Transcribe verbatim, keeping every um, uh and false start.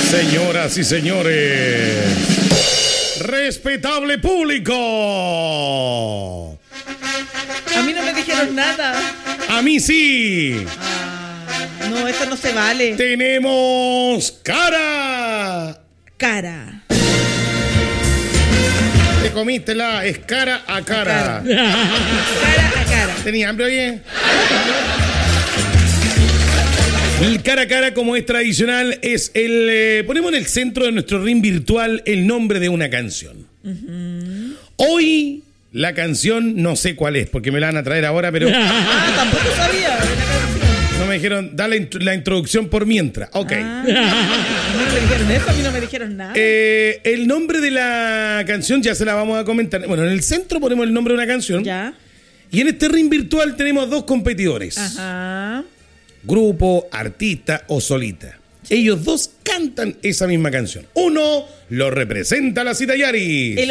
Señoras y señores, respetable público. A mí no me dijeron nada. A mí sí. Ah, no, esto no se vale. Tenemos cara. Cara. Te comiste la es cara a cara. Cara a cara. ¿Tenía hambre, oye? El cara a cara, como es tradicional, es el... Eh, ponemos en el centro de nuestro ring virtual el nombre de una canción. Uh-huh. Hoy, la canción, no sé cuál es, porque me la van a traer ahora, pero... Ah, tampoco sabía de la canción. No me dijeron, da la, int- la introducción por mientras. Ok. Ah, no me dijeron eso, a mí no me dijeron nada. Eh, el nombre de la canción ya se la vamos a comentar. Bueno, en el centro ponemos el nombre de una canción. Ya. Y en este ring virtual tenemos dos competidores. Ajá. Grupo, artista o solita. Ellos dos cantan esa misma canción. Uno lo representa la Cita Yaris.